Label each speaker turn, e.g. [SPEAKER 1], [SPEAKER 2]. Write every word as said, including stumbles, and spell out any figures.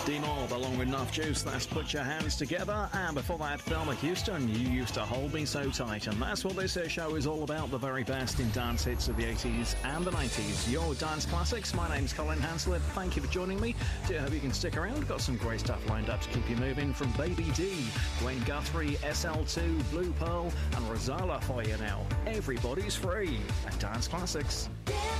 [SPEAKER 1] D-Mob along with Nuff Juice, that's Put Your Hands Together, and before that, Thelma Houston, You Used to Hold Me So Tight. And that's what this here show is all about, the very best in dance hits of the eighties and the nineties. Your dance classics. My name's Colin Hanslitt. Thank you for joining me. Do hope you can stick around. Got some great stuff lined up to keep you moving, from Baby D, Gwen Guthrie, S L two, Blue Pearl, and Rosala for you now. Everybody's free at Dance Classics.